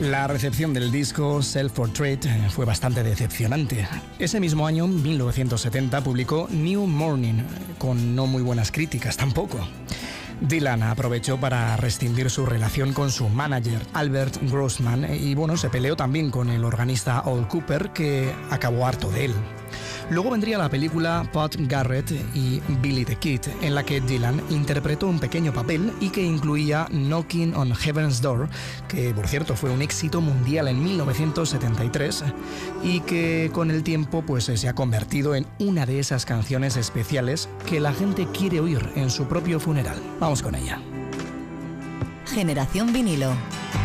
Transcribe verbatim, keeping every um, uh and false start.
La recepción del disco Self Portrait fue bastante decepcionante. Ese mismo año, mil novecientos setenta, publicó New Morning, con no muy buenas críticas tampoco. Dylan aprovechó para rescindir su relación con su manager, Albert Grossman, y bueno, se peleó también con el organista Al Cooper, que acabó harto de él. Luego vendría la película Pod Garrett y Billy the Kid, en la que Dylan interpretó un pequeño papel y que incluía Knocking on Heaven's Door, que por cierto fue un éxito mundial en mil novecientos setenta y tres y que con el tiempo pues se ha convertido en una de esas canciones especiales que la gente quiere oír en su propio funeral. Vamos con ella. Generación Vinilo.